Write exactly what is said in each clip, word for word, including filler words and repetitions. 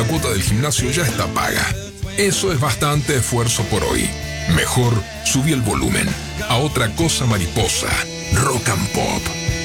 cuota del gimnasio ya está paga. Eso es bastante esfuerzo por hoy. Mejor subí el volumen a Otra Cosa Mariposa, Rock and Pop.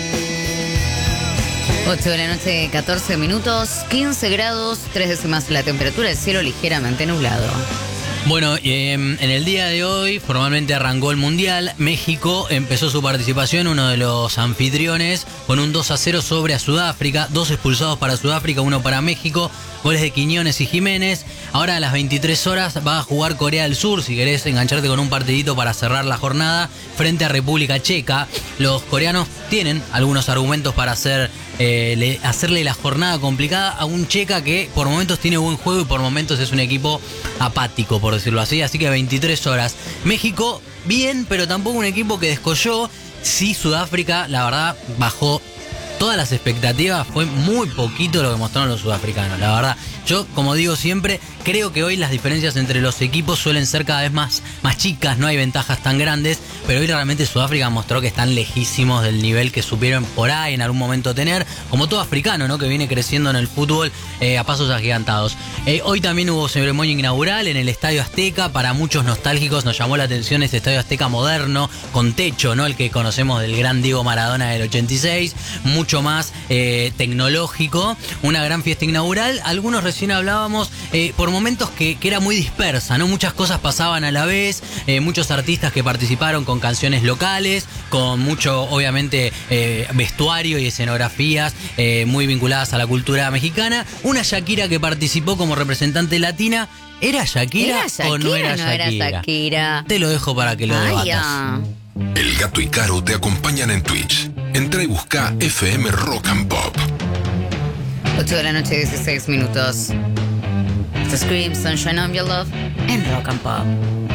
ocho de la noche, catorce minutos, quince grados, tres décimas la temperatura, el cielo ligeramente nublado. Bueno, eh, en el día de hoy formalmente arrancó el Mundial. México empezó su participación, uno de los anfitriones, con un dos a cero sobre a Sudáfrica. Dos expulsados para Sudáfrica, uno para México. Goles de Quiñones y Jiménez. Ahora a las veintitrés horas va a jugar Corea del Sur, si querés engancharte con un partidito para cerrar la jornada, frente a República Checa. Los coreanos tienen algunos argumentos para hacer, eh, le, hacerle la jornada complicada a un Checa que por momentos tiene buen juego y por momentos es un equipo apático, por decirlo así. Así que veintitrés horas. México, bien, pero tampoco un equipo que descolló. Sí, Sudáfrica, la verdad, bajó todas las expectativas. Fue muy poquito lo que mostraron los sudafricanos, la verdad. Yo, como digo siempre, creo que hoy las diferencias entre los equipos suelen ser cada vez más, más chicas, no hay ventajas tan grandes, pero hoy realmente Sudáfrica mostró que están lejísimos del nivel que supieron por ahí en algún momento tener, como todo africano, ¿no? Que viene creciendo en el fútbol eh, a pasos agigantados. Eh, hoy también hubo ceremonia inaugural en el Estadio Azteca. Para muchos nostálgicos nos llamó la atención este Estadio Azteca moderno, con techo, ¿no? El que conocemos del gran Diego Maradona del ochenta y seis, mucho más eh, tecnológico, una gran fiesta inaugural. Algunos recién hablábamos eh, por momentos que, que era muy dispersa, ¿no? Muchas cosas pasaban a la vez, eh, muchos artistas que participaron con canciones locales, con mucho, obviamente, eh, vestuario y escenografías eh, muy vinculadas a la cultura mexicana. Una Shakira que participó como representante latina. ¿Era Shakira, ¿Era Shakira o no era no Shakira? era Shakira? Te lo dejo para que lo Ay, debatas. ya. El Gato y Caro te acompañan en Twitch. Entra y busca F M Rock and Pop. ocho de la noche, dieciséis minutos. The Scream, Sunshine of Your Love en Rock and Pop.